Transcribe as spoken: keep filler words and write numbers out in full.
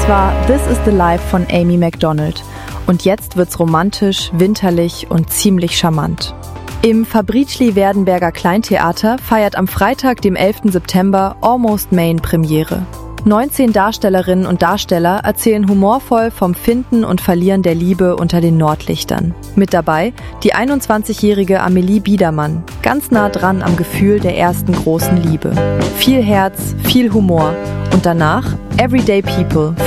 war This is the Life von Amy Macdonald. Und jetzt wird's romantisch, winterlich und ziemlich charmant. Im Fabricli-Werdenberger Kleintheater feiert am Freitag, dem elften September, Almost Maine Premiere. neunzehn Darstellerinnen und Darsteller erzählen humorvoll vom Finden und Verlieren der Liebe unter den Nordlichtern. Mit dabei die einundzwanzigjährige Amelie Biedermann, ganz nah dran am Gefühl der ersten großen Liebe. Viel Herz, viel Humor und danach Everyday People